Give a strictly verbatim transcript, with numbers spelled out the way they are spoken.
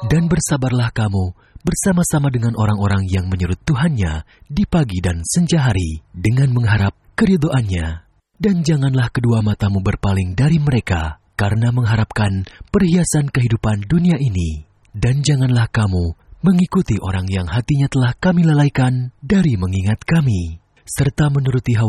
Dan bersabarlah kamu bersama-sama dengan orang-orang yang menyurut Tuhannya di pagi dan senja hari dengan mengharap keridhoannya. Dan janganlah kedua matamu berpaling dari mereka karena mengharapkan perhiasan kehidupan dunia ini. Dan janganlah kamu mengikuti orang yang hatinya telah kami lalaikan dari mengingat kami, serta menuruti hawa